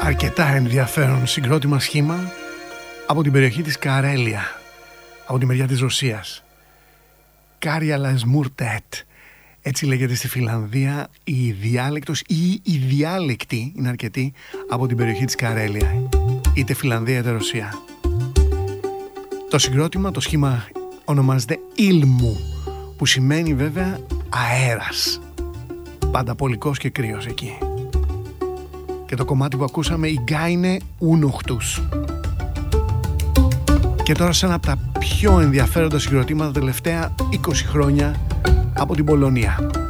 αρκετά ενδιαφέρον συγκρότημα σχήμα από την περιοχή της Καρέλια, από τη μεριά της Ρωσίας. Καριαλασμούρτετ, έτσι λέγεται στη Φιλανδία η διάλεκτος ή η διάλεκτη, είναι αρκετή, από την περιοχή της Καρέλια, είτε Φιλανδία είτε Ρωσία. Το συγκρότημα, το σχήμα ονομάζεται Ήλμου, που σημαίνει βέβαια αέρας, πάντα πολικός και κρύος εκεί. Και το κομμάτι που ακούσαμε, η Γκάινε Ούνοχτους. Και τώρα σε ένα από τα πιο ενδιαφέροντα συγκροτήματα τα τελευταία 20 χρόνια από την Πολωνία.